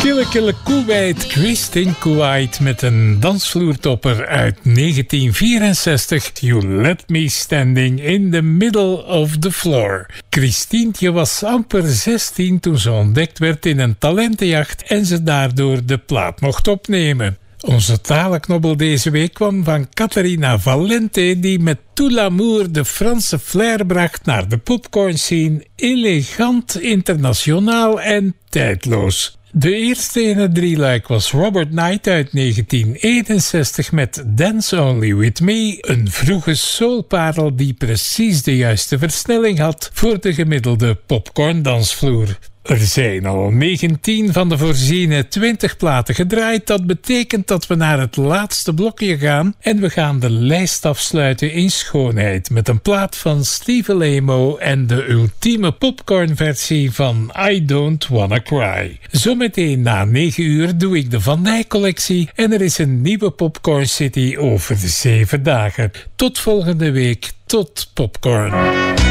Chillekille Kuwait, Christine Kuwait met een dansvloertopper uit 1964. You Let Me Standing in the Middle of the Floor. Christientje was amper 16 toen ze ontdekt werd in een talentenjacht en ze daardoor de plaat mocht opnemen. Onze talenknobbel deze week kwam van Catharina Valente, die met Tout l'amour de Franse flair bracht naar de popcorn scene, elegant, internationaal en tijdloos. De eerste in het drieluik was Robert Knight uit 1961 met Dance Only With Me, een vroege soulparel die precies de juiste versnelling had voor de gemiddelde popcorndansvloer. Er zijn al 19 van de voorziene 20 platen gedraaid. Dat betekent dat we naar het laatste blokje gaan en we gaan de lijst afsluiten in schoonheid met een plaat van Steve Lemo en de ultieme popcornversie van I Don't Wanna Cry. Zometeen na 9 uur doe ik de Van Dijk collectie en er is een nieuwe Popcorn City over 7 dagen. Tot volgende week, tot popcorn.